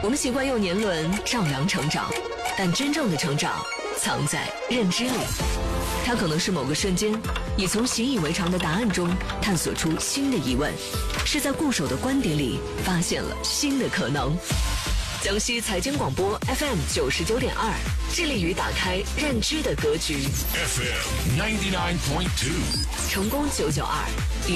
我们习惯用年轮丈量成长，但真正的成长藏在认知里。它可能是某个瞬间，你从习以为常的答案中探索出新的疑问，是在固守的观点里发现了新的可能。江西财经广播 FM 99.2，致力于打开认知的格局。 FM 99.2， 成功992。